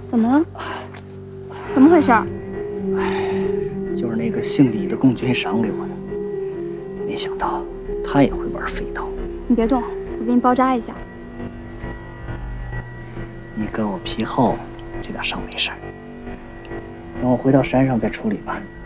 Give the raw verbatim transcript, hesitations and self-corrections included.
怎么了？怎么回事？ 哎，就是那个姓李的共军赏给我的，没想到他也会玩飞刀。 你别动，我给你包扎一下。 你跟我皮厚，这点伤没事儿。等我回到山上再处理吧。